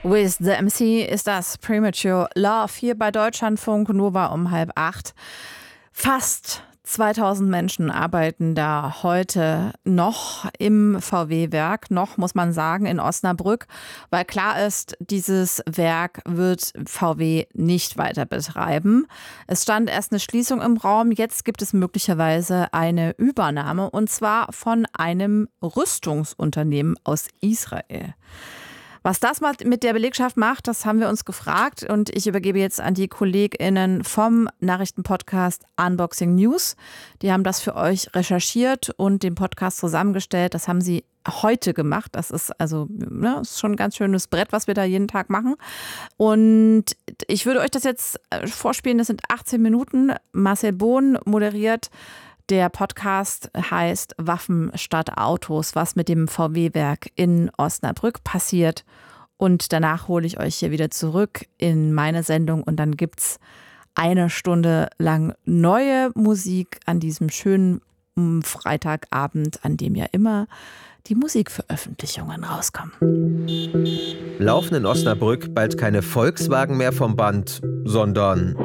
With the MC ist das Premature Love hier bei Deutschlandfunk Nova um 7:30. Fast 2000 Menschen arbeiten da heute noch im VW-Werk, noch muss man sagen, in Osnabrück, weil klar ist, dieses Werk wird VW nicht weiter betreiben. Es stand erst eine Schließung im Raum, jetzt gibt es möglicherweise eine Übernahme und zwar von einem Rüstungsunternehmen aus Israel. Was das mal mit der Belegschaft macht, das haben wir uns gefragt und ich übergebe jetzt an die KollegInnen vom Nachrichtenpodcast Unboxing News. Die haben das für euch recherchiert und den Podcast zusammengestellt. Das haben sie heute gemacht. Das ist ist schon ein ganz schönes Brett, was wir da jeden Tag machen. Und ich würde euch das jetzt vorspielen. Das sind 18 Minuten. Marcel Bohn moderiert. Der Podcast heißt Waffen statt Autos, was mit dem VW-Werk in Osnabrück passiert. Und danach hole ich euch hier wieder zurück in meine Sendung und dann gibt's eine Stunde lang neue Musik an diesem schönen Freitagabend, an dem ja immer die Musikveröffentlichungen rauskommen. Laufen in Osnabrück bald keine Volkswagen mehr vom Band, sondern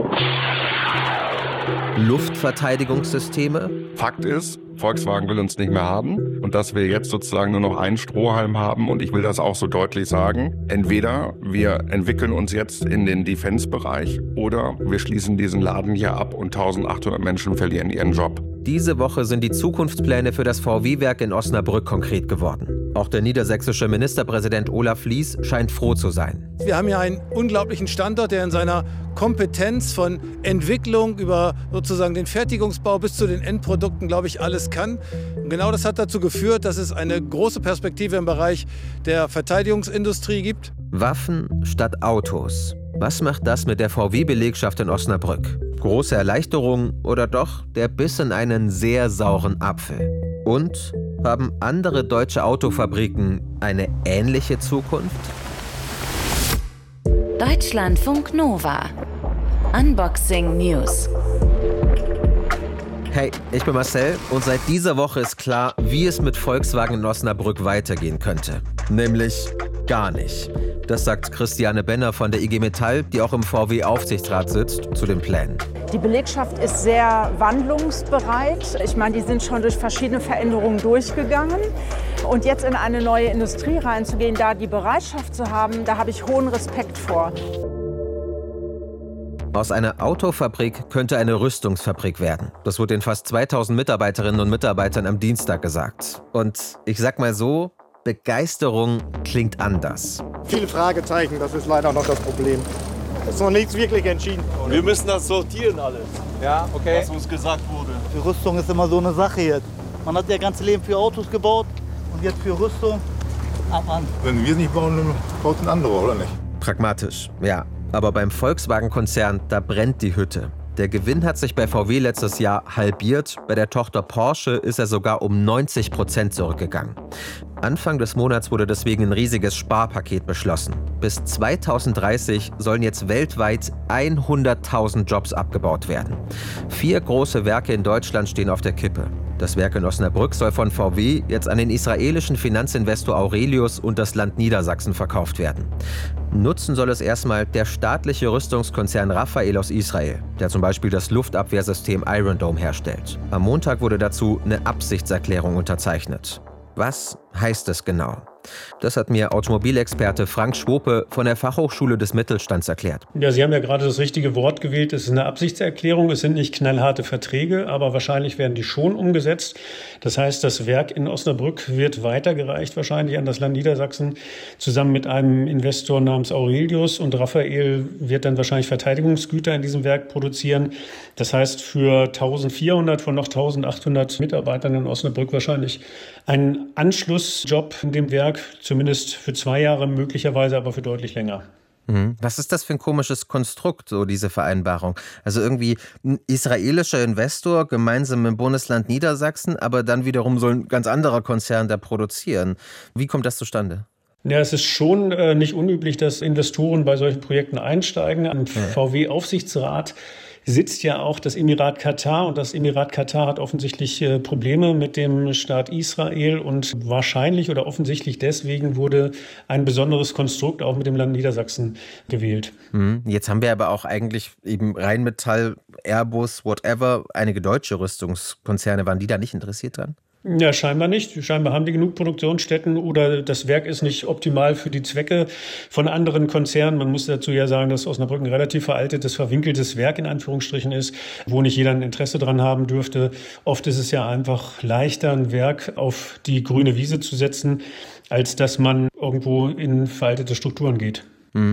Luftverteidigungssysteme? Fakt ist, Volkswagen will uns nicht mehr haben und dass wir jetzt sozusagen nur noch einen Strohhalm haben und ich will das auch so deutlich sagen. Entweder wir entwickeln uns jetzt in den Defense-Bereich oder wir schließen diesen Laden hier ab und 1800 Menschen verlieren ihren Job. Diese Woche sind die Zukunftspläne für das VW-Werk in Osnabrück konkret geworden. Auch der niedersächsische Ministerpräsident Olaf Lies scheint froh zu sein. Wir haben hier einen unglaublichen Standort, der in seiner Kompetenz von Entwicklung über sozusagen den Fertigungsbau bis zu den Endprodukten, glaube ich, alles kann. Und genau das hat dazu geführt, dass es eine große Perspektive im Bereich der Verteidigungsindustrie gibt. Waffen statt Autos. Was macht das mit der VW-Belegschaft in Osnabrück? Große Erleichterung oder doch der Biss in einen sehr sauren Apfel? Und haben andere deutsche Autofabriken eine ähnliche Zukunft? Deutschlandfunk Nova. Unboxing News. Hey, ich bin Marcel und seit dieser Woche ist klar, wie es mit Volkswagen in Osnabrück weitergehen könnte. Nämlich gar nicht. Das sagt Christiane Benner von der IG Metall, die auch im VW-Aufsichtsrat sitzt, zu den Plänen. Die Belegschaft ist sehr wandlungsbereit. Ich meine, die sind schon durch verschiedene Veränderungen durchgegangen. Und jetzt in eine neue Industrie reinzugehen, da die Bereitschaft zu haben, da habe ich hohen Respekt vor. Aus einer Autofabrik könnte eine Rüstungsfabrik werden. Das wurde den fast 2000 Mitarbeiterinnen und Mitarbeitern am Dienstag gesagt. Und ich sag mal so, Begeisterung klingt anders. Viele Fragezeichen, das ist leider noch das Problem. Es ist noch nichts wirklich entschieden. Wir müssen das sortieren alles, ja, okay. was uns gesagt wurde. Für Rüstung ist immer so eine Sache jetzt. Man hat ja ganze Leben für Autos gebaut und jetzt für Rüstung ab an. Wenn wir es nicht bauen, dann baut ein anderer, oder nicht? Pragmatisch, ja. Aber beim Volkswagen-Konzern, da brennt die Hütte. Der Gewinn hat sich bei VW letztes Jahr halbiert. Bei der Tochter Porsche ist er sogar um 90% zurückgegangen. Anfang des Monats wurde deswegen ein riesiges Sparpaket beschlossen. Bis 2030 sollen jetzt weltweit 100.000 Jobs abgebaut werden. 4 große Werke in Deutschland stehen auf der Kippe. Das Werk in Osnabrück soll von VW jetzt an den israelischen Finanzinvestor Aurelius und das Land Niedersachsen verkauft werden. Nutzen soll es erstmal der staatliche Rüstungskonzern Rafael aus Israel, der zum Beispiel das Luftabwehrsystem Iron Dome herstellt. Am Montag wurde dazu eine Absichtserklärung unterzeichnet. Was heißt es genau? Das hat mir Automobilexperte Frank Schwope von der Fachhochschule des Mittelstands erklärt. Ja, Sie haben ja gerade das richtige Wort gewählt. Es ist eine Absichtserklärung. Es sind nicht knallharte Verträge, aber wahrscheinlich werden die schon umgesetzt. Das heißt, das Werk in Osnabrück wird weitergereicht, wahrscheinlich an das Land Niedersachsen, zusammen mit einem Investor namens Aurelius. Und Rafael wird dann wahrscheinlich Verteidigungsgüter in diesem Werk produzieren. Das heißt, für 1400 von noch 1800 Mitarbeitern in Osnabrück wahrscheinlich ein Anschlussjob in dem Werk, zumindest für 2 Jahre, möglicherweise aber für deutlich länger. Was ist das für ein komisches Konstrukt, so diese Vereinbarung? Also irgendwie ein israelischer Investor gemeinsam im Bundesland Niedersachsen, aber dann wiederum so ein ganz anderer Konzern da produzieren. Wie kommt das zustande? Ja, es ist schon nicht unüblich, dass Investoren bei solchen Projekten einsteigen. Am VW-Aufsichtsrat sitzt ja auch das Emirat Katar. Und das Emirat Katar hat offensichtlich Probleme mit dem Staat Israel. Und wahrscheinlich oder offensichtlich deswegen wurde ein besonderes Konstrukt auch mit dem Land Niedersachsen gewählt. Jetzt haben wir aber auch eigentlich eben Rheinmetall, Airbus, whatever, einige deutsche Rüstungskonzerne. Waren die da nicht interessiert dran? Ja, scheinbar nicht. Scheinbar haben die genug Produktionsstätten oder das Werk ist nicht optimal für die Zwecke von anderen Konzernen. Man muss dazu ja sagen, dass Osnabrück ein relativ veraltetes, verwinkeltes Werk in Anführungsstrichen ist, wo nicht jeder ein Interesse dran haben dürfte. Oft ist es ja einfach leichter, ein Werk auf die grüne Wiese zu setzen, als dass man irgendwo in veraltete Strukturen geht.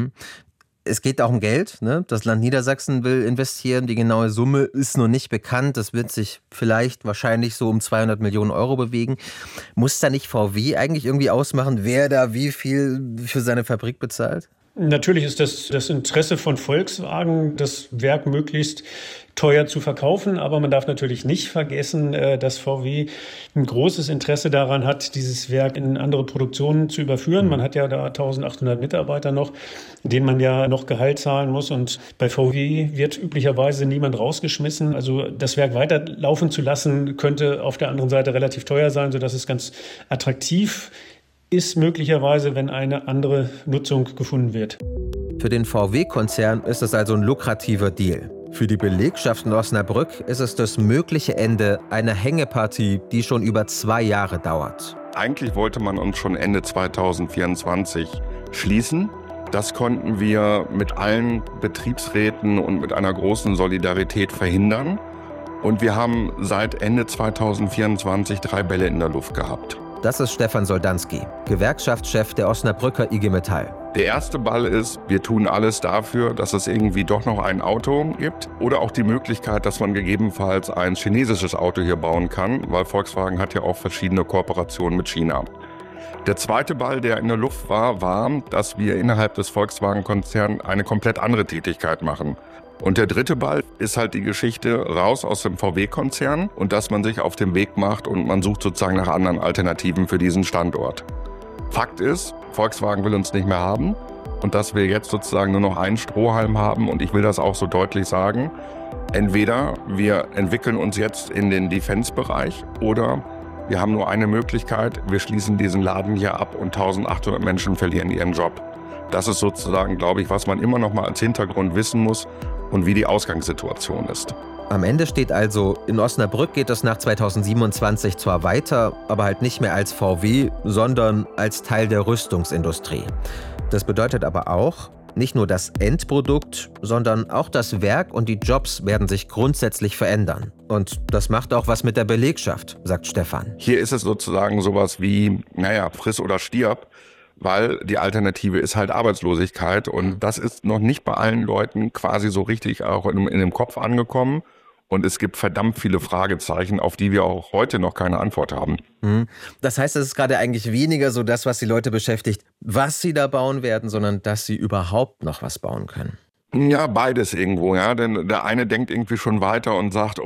Es geht auch um Geld, ne? Das Land Niedersachsen will investieren. Die genaue Summe ist noch nicht bekannt. Das wird sich vielleicht wahrscheinlich so um 200 Millionen Euro bewegen. Muss da nicht VW eigentlich irgendwie ausmachen, wer da wie viel für seine Fabrik bezahlt? Natürlich ist das Interesse von Volkswagen, das Werk möglichst teuer zu verkaufen. Aber man darf natürlich nicht vergessen, dass VW ein großes Interesse daran hat, dieses Werk in andere Produktionen zu überführen. Man hat ja da 1800 Mitarbeiter noch, denen man ja noch Gehalt zahlen muss. Und bei VW wird üblicherweise niemand rausgeschmissen. Also das Werk weiterlaufen zu lassen, könnte auf der anderen Seite relativ teuer sein, sodass es ganz attraktiv ist möglicherweise, wenn eine andere Nutzung gefunden wird. Für den VW-Konzern ist es also ein lukrativer Deal. Für die Belegschaft in Osnabrück ist es das mögliche Ende einer Hängepartie, die schon über 2 Jahre dauert. Eigentlich wollte man uns schon Ende 2024 schließen. Das konnten wir mit allen Betriebsräten und mit einer großen Solidarität verhindern. Und wir haben seit Ende 2024 3 Bälle in der Luft gehabt. Das ist Stefan Soldanski, Gewerkschaftschef der Osnabrücker IG Metall. Der erste Ball ist, wir tun alles dafür, dass es irgendwie doch noch ein Auto gibt oder auch die Möglichkeit, dass man gegebenenfalls ein chinesisches Auto hier bauen kann, weil Volkswagen hat ja auch verschiedene Kooperationen mit China. Der zweite Ball, der in der Luft war, dass wir innerhalb des Volkswagen-Konzerns eine komplett andere Tätigkeit machen. Und der dritte Ball ist halt die Geschichte raus aus dem VW-Konzern und dass man sich auf den Weg macht und man sucht sozusagen nach anderen Alternativen für diesen Standort. Fakt ist, Volkswagen will uns nicht mehr haben und dass wir jetzt sozusagen nur noch einen Strohhalm haben und ich will das auch so deutlich sagen. Entweder wir entwickeln uns jetzt in den Defense-Bereich oder wir haben nur eine Möglichkeit, wir schließen diesen Laden hier ab und 1800 Menschen verlieren ihren Job. Das ist sozusagen, glaube ich, was man immer noch mal als Hintergrund wissen muss und wie die Ausgangssituation ist. Am Ende steht also, in Osnabrück geht es nach 2027 zwar weiter, aber halt nicht mehr als VW, sondern als Teil der Rüstungsindustrie. Das bedeutet aber auch, nicht nur das Endprodukt, sondern auch das Werk und die Jobs werden sich grundsätzlich verändern. Und das macht auch was mit der Belegschaft, sagt Stefan. Hier ist es sozusagen sowas wie, friss oder stirb. Weil die Alternative ist halt Arbeitslosigkeit und das ist noch nicht bei allen Leuten quasi so richtig auch in dem Kopf angekommen und es gibt verdammt viele Fragezeichen, auf die wir auch heute noch keine Antwort haben. Das heißt, es ist gerade eigentlich weniger so das, was die Leute beschäftigt, was sie da bauen werden, sondern dass sie überhaupt noch was bauen können. Ja, beides irgendwo, ja, denn der eine denkt irgendwie schon weiter und sagt,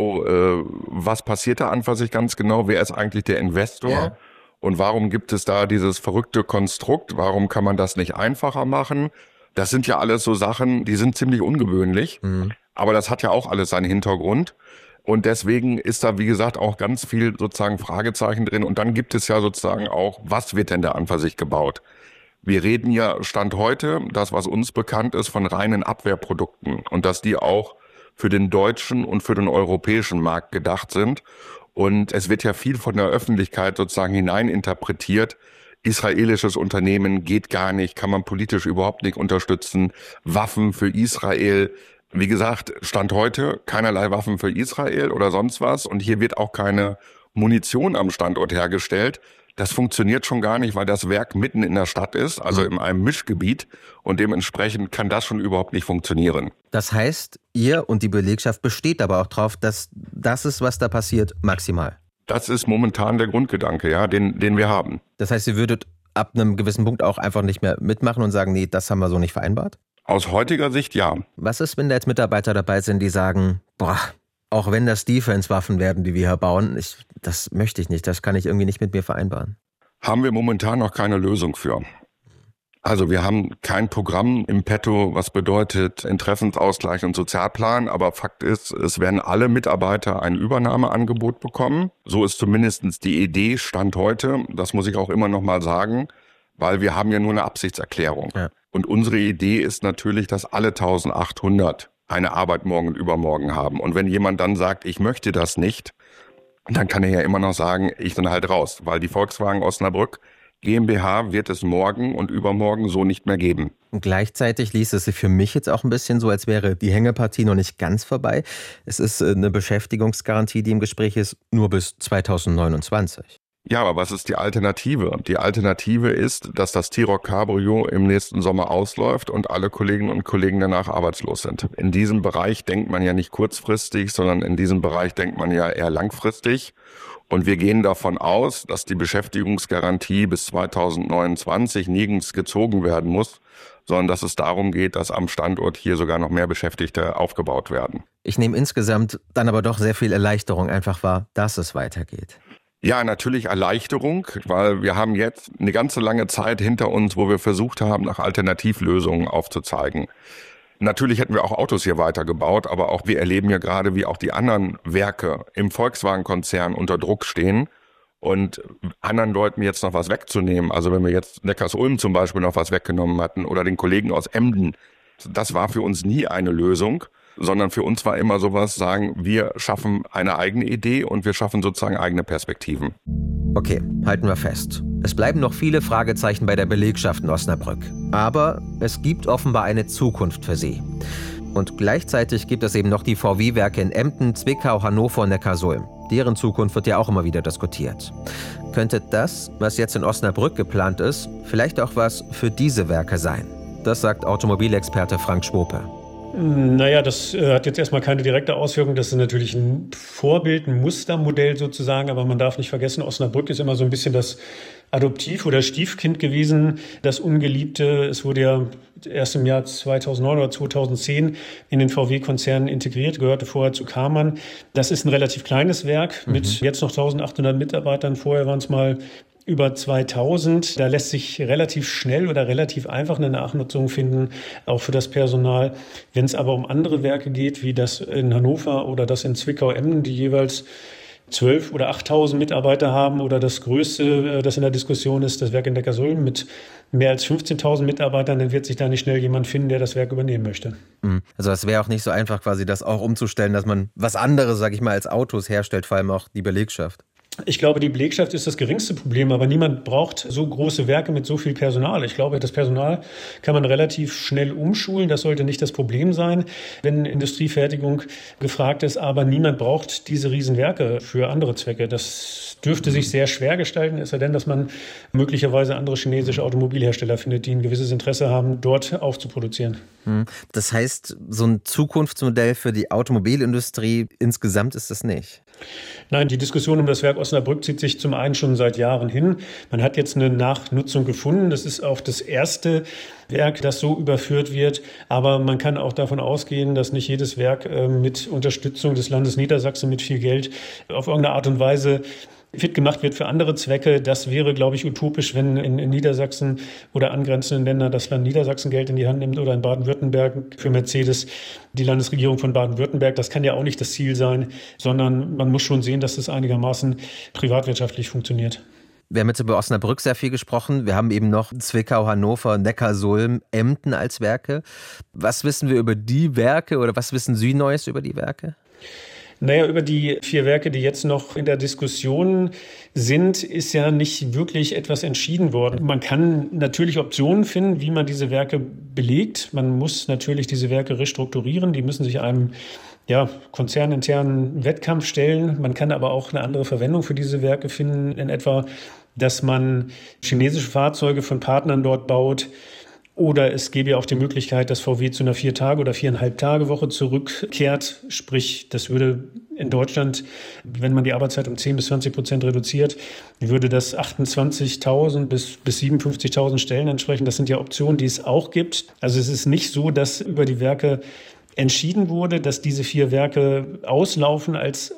was passiert da an sich ganz genau, wer ist eigentlich der Investor? Ja. Und warum gibt es da dieses verrückte Konstrukt? Warum kann man das nicht einfacher machen? Das sind ja alles so Sachen, die sind ziemlich ungewöhnlich. Aber das hat ja auch alles seinen Hintergrund. Und deswegen ist da, wie gesagt, auch ganz viel sozusagen Fragezeichen drin. Und dann gibt es ja sozusagen auch, was wird denn da an sich gebaut? Wir reden ja Stand heute, das, was uns bekannt ist, von reinen Abwehrprodukten. Und dass die auch für den deutschen und für den europäischen Markt gedacht sind. Und es wird ja viel von der Öffentlichkeit sozusagen hineininterpretiert. Israelisches Unternehmen geht gar nicht, kann man politisch überhaupt nicht unterstützen. Waffen für Israel. Wie gesagt, Stand heute keinerlei Waffen für Israel oder sonst was. Und hier wird auch keine Munition am Standort hergestellt. Das funktioniert schon gar nicht, weil das Werk mitten in der Stadt ist, also in einem Mischgebiet. Und dementsprechend kann das schon überhaupt nicht funktionieren. Das heißt, ihr und die Belegschaft besteht aber auch drauf, dass das ist, was da passiert, maximal. Das ist momentan der Grundgedanke, ja, den wir haben. Das heißt, ihr würdet ab einem gewissen Punkt auch einfach nicht mehr mitmachen und sagen, nee, das haben wir so nicht vereinbart? Aus heutiger Sicht ja. Was ist, wenn da jetzt Mitarbeiter dabei sind, die sagen, auch wenn das Defense-Waffen werden, die wir hier bauen, das möchte ich nicht, das kann ich irgendwie nicht mit mir vereinbaren? Haben wir momentan noch keine Lösung für. Also wir haben kein Programm im Petto, was bedeutet Interessensausgleich und Sozialplan. Aber Fakt ist, es werden alle Mitarbeiter ein Übernahmeangebot bekommen. So ist zumindest die Idee Stand heute. Das muss ich auch immer noch mal sagen, weil wir haben ja nur eine Absichtserklärung. Ja. Und unsere Idee ist natürlich, dass alle 1800 eine Arbeit morgen und übermorgen haben. Und wenn jemand dann sagt, ich möchte das nicht, dann kann er ja immer noch sagen, ich bin halt raus. Weil die Volkswagen Osnabrück GmbH wird es morgen und übermorgen so nicht mehr geben. Und gleichzeitig liest es sich für mich jetzt auch ein bisschen so, als wäre die Hängepartie noch nicht ganz vorbei. Es ist eine Beschäftigungsgarantie, die im Gespräch ist, nur bis 2029. Ja, aber was ist die Alternative? Die Alternative ist, dass das T-Roc Cabrio im nächsten Sommer ausläuft und alle Kolleginnen und Kollegen danach arbeitslos sind. In diesem Bereich denkt man ja nicht kurzfristig, sondern in diesem Bereich denkt man ja eher langfristig. Und wir gehen davon aus, dass die Beschäftigungsgarantie bis 2029 nirgends gezogen werden muss, sondern dass es darum geht, dass am Standort hier sogar noch mehr Beschäftigte aufgebaut werden. Ich nehme insgesamt dann aber doch sehr viel Erleichterung einfach wahr, dass es weitergeht. Ja, natürlich Erleichterung, weil wir haben jetzt eine ganze lange Zeit hinter uns, wo wir versucht haben, nach Alternativlösungen aufzuzeigen. Natürlich hätten wir auch Autos hier weitergebaut, aber auch wir erleben ja gerade, wie auch die anderen Werke im Volkswagen-Konzern unter Druck stehen und anderen Leuten jetzt noch was wegzunehmen. Also wenn wir jetzt Neckarsulm zum Beispiel noch was weggenommen hatten oder den Kollegen aus Emden, das war für uns nie eine Lösung, sondern für uns war immer sowas, sagen, wir schaffen eine eigene Idee und wir schaffen sozusagen eigene Perspektiven. Okay, halten wir fest. Es bleiben noch viele Fragezeichen bei der Belegschaft in Osnabrück. Aber es gibt offenbar eine Zukunft für sie. Und gleichzeitig gibt es eben noch die VW-Werke in Emden, Zwickau, Hannover und Neckarsulm. Deren Zukunft wird ja auch immer wieder diskutiert. Könnte das, was jetzt in Osnabrück geplant ist, vielleicht auch was für diese Werke sein? Das sagt Automobilexperte Frank Schwope. Naja, das hat jetzt erstmal keine direkte Auswirkung. Das ist natürlich ein Vorbild, ein Mustermodell sozusagen. Aber man darf nicht vergessen, Osnabrück ist immer so ein bisschen das Adoptiv- oder Stiefkind gewesen, das Ungeliebte. Es wurde ja erst im Jahr 2009 oder 2010 in den VW-Konzern integriert, gehörte vorher zu Karmann. Das ist ein relativ kleines Werk mit jetzt noch 1800 Mitarbeitern. Vorher waren es mal über 2000. Da lässt sich relativ schnell oder relativ einfach eine Nachnutzung finden, auch für das Personal. Wenn es aber um andere Werke geht, wie das in Hannover oder das in Zwickau-Emden, die jeweils 12.000 oder 8.000 Mitarbeiter haben, oder das größte, das in der Diskussion ist, das Werk in Neckarsulm mit mehr als 15.000 Mitarbeitern, dann wird sich da nicht schnell jemand finden, der das Werk übernehmen möchte. Also es wäre auch nicht so einfach, quasi das auch umzustellen, dass man was anderes, sage ich mal, als Autos herstellt, vor allem auch die Belegschaft. Ich glaube, die Belegschaft ist das geringste Problem, aber niemand braucht so große Werke mit so viel Personal. Ich glaube, das Personal kann man relativ schnell umschulen. Das sollte nicht das Problem sein, wenn Industriefertigung gefragt ist. Aber niemand braucht diese Riesenwerke für andere Zwecke. Das dürfte sich sehr schwer gestalten, es sei denn, dass man möglicherweise andere chinesische Automobilhersteller findet, die ein gewisses Interesse haben, dort aufzuproduzieren. Das heißt, so ein Zukunftsmodell für die Automobilindustrie insgesamt ist das nicht? Nein, die Diskussion um das Werk Osnabrück zieht sich zum einen schon seit Jahren hin. Man hat jetzt eine Nachnutzung gefunden. Das ist auch das erste Werk, das so überführt wird. Aber man kann auch davon ausgehen, dass nicht jedes Werk mit Unterstützung des Landes Niedersachsen mit viel Geld auf irgendeine Art und Weise fit gemacht wird für andere Zwecke. Das wäre, glaube ich, utopisch, wenn in Niedersachsen oder angrenzenden Ländern das Land Niedersachsen Geld in die Hand nimmt oder in Baden-Württemberg für Mercedes die Landesregierung von Baden-Württemberg. Das kann ja auch nicht das Ziel sein, sondern man muss schon sehen, dass das einigermaßen privatwirtschaftlich funktioniert. Wir haben jetzt über Osnabrück sehr viel gesprochen. Wir haben eben noch Zwickau, Hannover, Neckarsulm, Emden als Werke. Was wissen wir über die Werke oder was wissen Sie Neues über die Werke? Naja, über die 4 Werke, die jetzt noch in der Diskussion sind, ist ja nicht wirklich etwas entschieden worden. Man kann natürlich Optionen finden, wie man diese Werke belegt. Man muss natürlich diese Werke restrukturieren. Die müssen sich einem konzerninternen Wettkampf stellen. Man kann aber auch eine andere Verwendung für diese Werke finden, in etwa, dass man chinesische Fahrzeuge von Partnern dort baut. Oder es gäbe ja auch die Möglichkeit, dass VW zu einer 4-Tage- oder 4,5-Tage-Woche zurückkehrt. Sprich, das würde in Deutschland, wenn man die Arbeitszeit um 10 bis 20% reduziert, würde das 28.000 bis 57.000 Stellen entsprechen. Das sind ja Optionen, die es auch gibt. Also es ist nicht so, dass über die Werke entschieden wurde, dass diese 4 Werke auslaufen als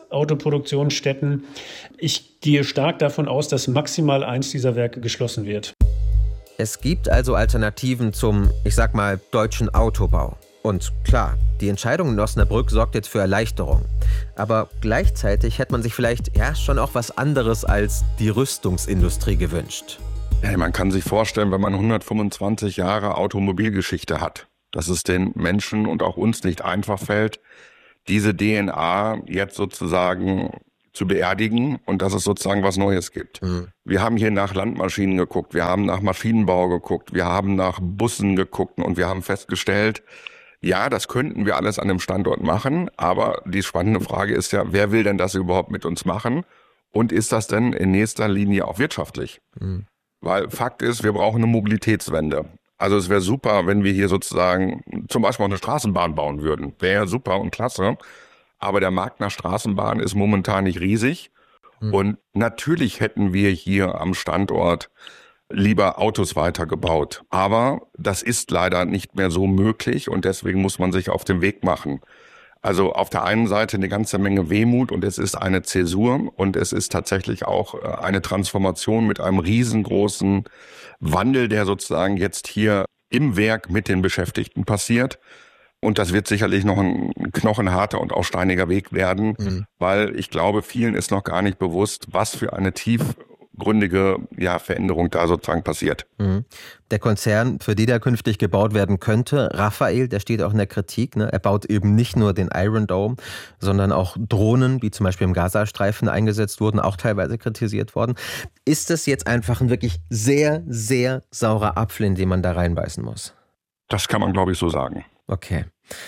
Autoproduktionsstätten. Ich gehe stark davon aus, dass maximal eins dieser Werke geschlossen wird. Es gibt also Alternativen zum, ich sag mal, deutschen Autobau. Und klar, die Entscheidung in Osnabrück sorgt jetzt für Erleichterung. Aber gleichzeitig hätte man sich vielleicht schon auch was anderes als die Rüstungsindustrie gewünscht. Ja, man kann sich vorstellen, wenn man 125 Jahre Automobilgeschichte hat, dass es den Menschen und auch uns nicht einfach fällt, diese DNA jetzt sozusagen zu beerdigen und dass es sozusagen was Neues gibt. Wir haben hier nach Landmaschinen geguckt, wir haben nach Maschinenbau geguckt, wir haben nach Bussen geguckt und wir haben festgestellt, ja, das könnten wir alles an dem Standort machen, aber die spannende Frage ist ja, wer will denn das überhaupt mit uns machen und ist das denn in nächster Linie auch wirtschaftlich? Weil Fakt ist, wir brauchen eine Mobilitätswende. Also es wäre super, wenn wir hier sozusagen zum Beispiel auch eine Straßenbahn bauen würden. Wäre super und klasse. Aber der Markt nach Straßenbahn ist momentan nicht riesig. Und natürlich hätten wir hier am Standort lieber Autos weitergebaut. Aber das ist leider nicht mehr so möglich und deswegen muss man sich auf den Weg machen. Also auf der einen Seite eine ganze Menge Wehmut und es ist eine Zäsur und es ist tatsächlich auch eine Transformation mit einem riesengroßen Wandel, der sozusagen jetzt hier im Werk mit den Beschäftigten passiert. Und das wird sicherlich noch ein knochenharter und auch steiniger Weg werden, weil ich glaube, vielen ist noch gar nicht bewusst, was für eine tiefgründige Veränderung da sozusagen passiert. Der Konzern, für den da künftig gebaut werden könnte, Rafael, der steht auch in der Kritik. Ne? Er baut eben nicht nur den Iron Dome, sondern auch Drohnen, die zum Beispiel im Gazastreifen eingesetzt wurden, auch teilweise kritisiert worden. Ist das jetzt einfach ein wirklich sehr, sehr saurer Apfel, in den man da reinbeißen muss? Das kann man, glaube ich, so sagen. Okay.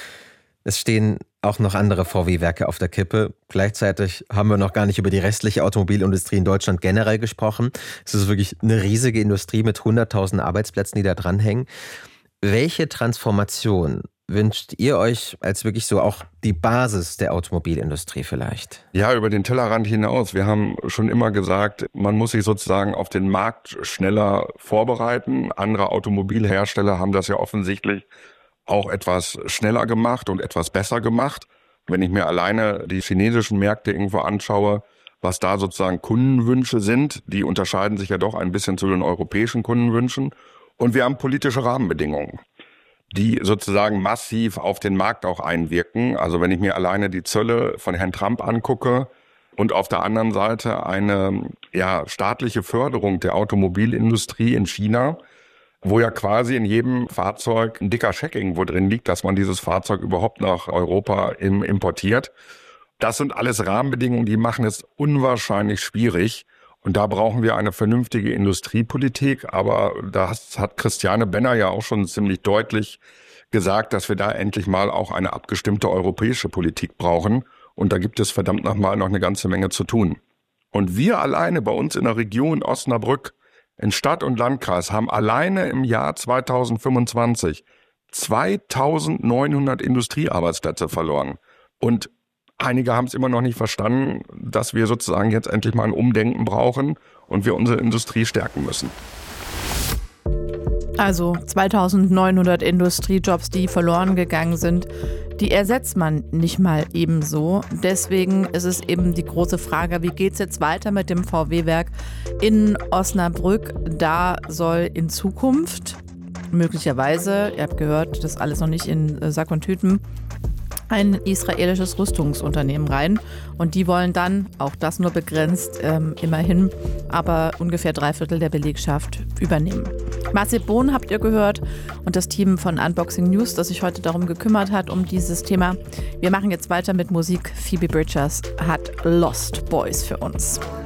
Es stehen auch noch andere VW-Werke auf der Kippe. Gleichzeitig haben wir noch gar nicht über die restliche Automobilindustrie in Deutschland generell gesprochen. Es ist wirklich eine riesige Industrie mit 100.000 Arbeitsplätzen, die da dranhängen. Welche Transformation wünscht ihr euch als wirklich so auch die Basis der Automobilindustrie vielleicht? Ja, über den Tellerrand hinaus. Wir haben schon immer gesagt, man muss sich sozusagen auf den Markt schneller vorbereiten. Andere Automobilhersteller haben das ja offensichtlich auch etwas schneller gemacht und etwas besser gemacht. Wenn ich mir alleine die chinesischen Märkte irgendwo anschaue, was da sozusagen Kundenwünsche sind, die unterscheiden sich ja doch ein bisschen zu den europäischen Kundenwünschen. Und wir haben politische Rahmenbedingungen, die sozusagen massiv auf den Markt auch einwirken. Also wenn ich mir alleine die Zölle von Herrn Trump angucke und auf der anderen Seite eine staatliche Förderung der Automobilindustrie in China, wo ja quasi in jedem Fahrzeug ein dicker Scheck irgendwo drin liegt, dass man dieses Fahrzeug überhaupt nach Europa importiert. Das sind alles Rahmenbedingungen, die machen es unwahrscheinlich schwierig. Und da brauchen wir eine vernünftige Industriepolitik. Aber das hat Christiane Benner ja auch schon ziemlich deutlich gesagt, dass wir da endlich mal auch eine abgestimmte europäische Politik brauchen. Und da gibt es verdammt nochmal noch eine ganze Menge zu tun. Und wir alleine bei uns in der Region Osnabrück, in Stadt und Landkreis, haben alleine im Jahr 2025 2.900 Industriearbeitsplätze verloren. Und einige haben es immer noch nicht verstanden, dass wir sozusagen jetzt endlich mal ein Umdenken brauchen und wir unsere Industrie stärken müssen. Also 2.900 Industriejobs, die verloren gegangen sind, die ersetzt man nicht mal ebenso. Deswegen ist es eben die große Frage, wie geht es jetzt weiter mit dem VW-Werk in Osnabrück? Da soll in Zukunft möglicherweise, ihr habt gehört, das ist alles noch nicht in Sack und Tüten, ein israelisches Rüstungsunternehmen rein. Und die wollen dann, auch das nur begrenzt, immerhin, aber ungefähr 3/4 der Belegschaft übernehmen. Marcel Bohn habt ihr gehört und das Team von Unboxing News, das sich heute darum gekümmert hat, um dieses Thema. Wir machen jetzt weiter mit Musik. Phoebe Bridgers hat Lost Boys für uns.